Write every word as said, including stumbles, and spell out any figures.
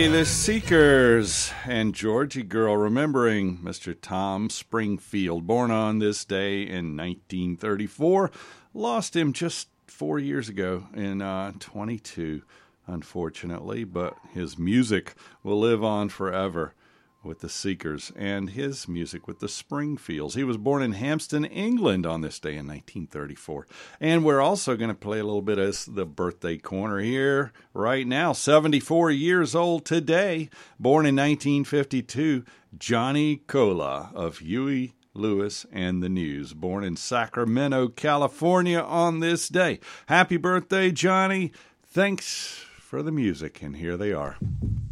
Hey, the Seekers and Georgie Girl, remembering Mister Tom Springfield, born on this day in nineteen thirty-four. Lost him just four years ago in uh, twenty-two, unfortunately, but his music will live on forever with the Seekers and his music with the Springfields. He was born in Hampstead, England on this day in nineteen thirty-four. And we're also going to play a little bit of the birthday corner here right now. seventy-four years old today, born in nineteen fifty-two, Johnny Cola of Huey Lewis and the News, born in Sacramento, California on this day. Happy birthday, Johnny. Thanks for the music, and here they are.